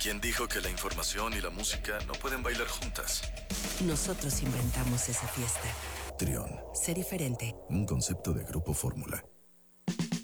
¿Quién dijo que la información y la música no pueden bailar juntas? Nosotros inventamos esa fiesta. Trión. Sé diferente. Un concepto de Grupo Fórmula.